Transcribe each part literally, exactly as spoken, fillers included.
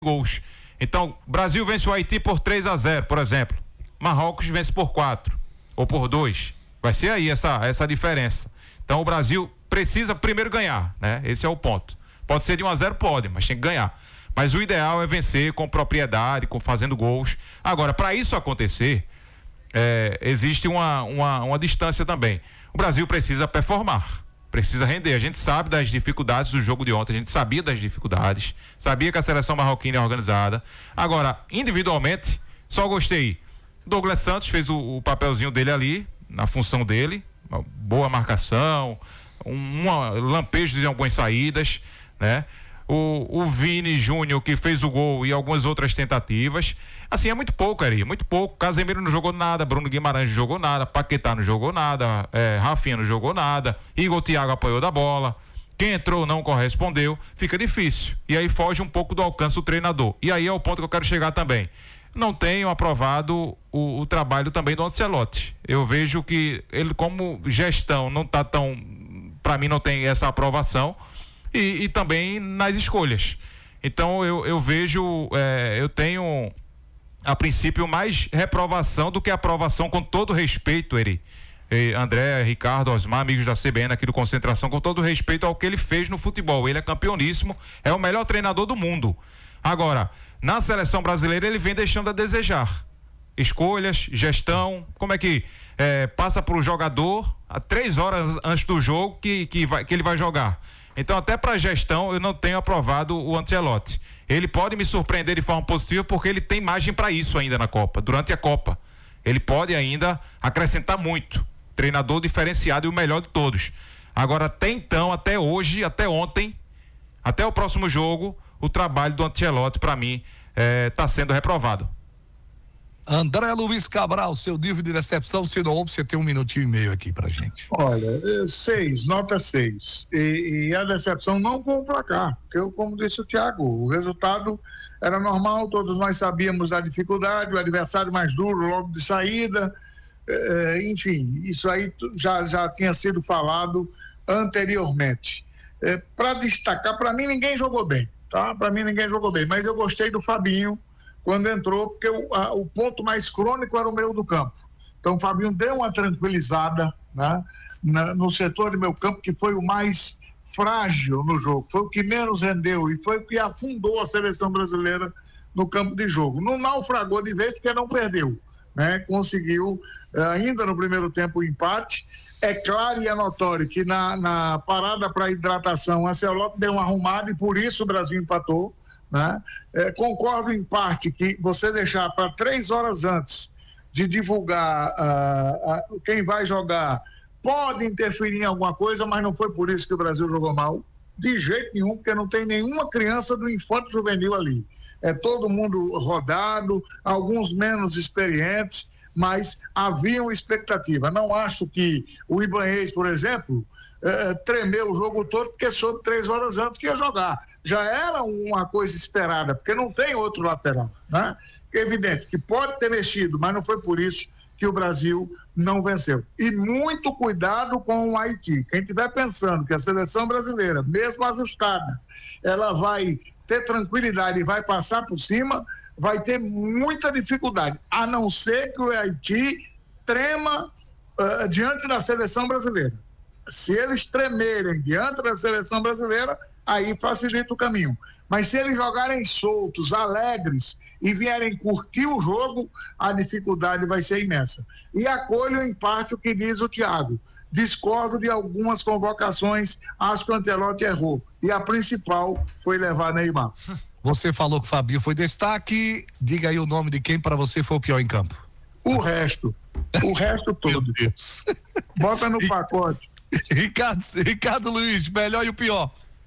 gols. Então, Brasil vence o Haiti por três a zero, por exemplo. Marrocos vence por quatro ou por dois. Vai ser aí essa, essa diferença. Então, o Brasil precisa primeiro ganhar, né? Esse é o ponto. Pode ser de um a zero, pode, mas tem que ganhar. Mas o ideal é vencer com propriedade, com fazendo gols. Agora, para isso acontecer, é, existe uma, uma, uma distância também. O Brasil precisa performar, precisa render. A gente sabe das dificuldades do jogo de ontem, a gente sabia das dificuldades, sabia que a seleção marroquina é organizada. Agora, individualmente, só gostei. Douglas Santos fez o, o papelzinho dele ali, na função dele, uma boa marcação, um, uma, lampejos em algumas saídas, né? O, o Vini Júnior, que fez o gol, e algumas outras tentativas. Assim, é muito pouco, Ari, muito pouco. Casemiro não jogou nada, Bruno Guimarães não jogou nada, Paquetá não jogou nada, é, Rafinha não jogou nada, Igor Thiago apanhou da bola, quem entrou não correspondeu, fica difícil. E aí foge um pouco do alcance do treinador. E aí é o ponto que eu quero chegar também. Não tenho aprovado o, o trabalho também do Ancelotti. Eu vejo que ele, como gestão, não está tão, para mim não tem essa aprovação. E, e também nas escolhas. Então eu, eu vejo, é, eu tenho a princípio mais reprovação do que aprovação, com todo respeito, Eri, e André, Ricardo, Osmar, amigos da C B N aqui do Concentração, com todo respeito ao que ele fez no futebol. Ele é campeoníssimo, é o melhor treinador do mundo. Agora, na seleção brasileira ele vem deixando a desejar. Escolhas, gestão, como é que é, passa para o jogador a três horas antes do jogo que, que, vai, que ele vai jogar. Então, até para a gestão, eu não tenho aprovado o Ancelotti. Ele pode me surpreender de forma positiva porque ele tem margem para isso ainda na Copa, durante a Copa. Ele pode ainda acrescentar muito. Treinador diferenciado e o melhor de todos. Agora, até então, até hoje, até ontem, até o próximo jogo, o trabalho do Ancelotti, para mim, está sendo reprovado. André Luiz Cabral, seu nível de decepção, se não houve, você tem um minutinho e meio aqui pra gente. Olha, seis, nota seis. E, e a decepção não com o placar, porque eu, como disse o Thiago, o resultado era normal, todos nós sabíamos da dificuldade, o adversário mais duro logo de saída, é, enfim, isso aí já, já tinha sido falado anteriormente. É, para destacar, para mim ninguém jogou bem, tá? Para mim ninguém jogou bem, mas eu gostei do Fabinho quando entrou, porque o, a, o ponto mais crônico era o meio do campo. Então o Fabinho deu uma tranquilizada, né, na, no setor do meio campo, que foi o mais frágil no jogo, foi o que menos rendeu e foi o que afundou a seleção brasileira no campo de jogo. Não naufragou de vez porque não perdeu, né? Conseguiu ainda no primeiro tempo o empate. É claro e é notório que na, na parada para hidratação, a Ancelotti deu uma arrumada e por isso o Brasil empatou. Né? É, concordo em parte que você deixar para três horas antes de divulgar uh, uh, quem vai jogar pode interferir em alguma coisa, mas não foi por isso que o Brasil jogou mal, de jeito nenhum, porque não tem nenhuma criança do infanto juvenil ali, é todo mundo rodado, alguns menos experientes, mas havia uma expectativa. Não acho que o Ibanez, por exemplo, uh, tremeu o jogo todo porque soube três horas antes que ia jogar. Já era uma coisa esperada, porque não tem outro lateral, né? É evidente que pode ter mexido, mas não foi por isso que o Brasil não venceu. E muito cuidado com o Haiti. Quem estiver pensando que a seleção brasileira, mesmo ajustada, ela vai ter tranquilidade e vai passar por cima, vai ter muita dificuldade, a não ser que o Haiti trema uh, diante da seleção brasileira. Se eles tremerem diante da seleção brasileira, aí facilita o caminho. Mas se eles jogarem soltos, alegres e vierem curtir o jogo, a dificuldade vai ser imensa. E acolho em parte o que diz o Thiago. Discordo de algumas convocações, acho que o Ancelotti errou. E a principal foi levar Neymar. Você falou que o Fabinho foi destaque, diga aí o nome de quem para você foi o pior em campo. O resto, o resto todo. Meu Deus. Bota no pacote. Ricardo, Ricardo Luiz, melhor e o pior?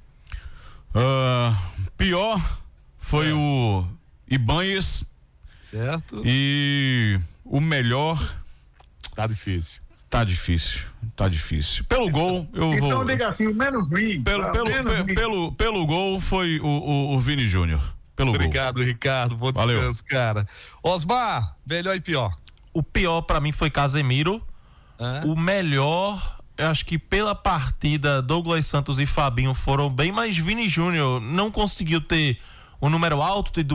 Uh, pior foi é. o Ibanez. Certo. E o melhor. Tá difícil. Tá difícil. Tá difícil. Pelo gol, eu então, vou. Então diga assim, o menos ruim. Pelo, pelo, menos pe, ruim. pelo, pelo gol foi o, o, o Vini Júnior. Pelo Obrigado, gol. Ricardo. Bom descanso, cara. Osmar, melhor e pior? O pior pra mim foi Casemiro. É? O melhor, eu acho que pela partida, Douglas Santos e Fabinho foram bem, mas Vini Júnior não conseguiu ter um número alto de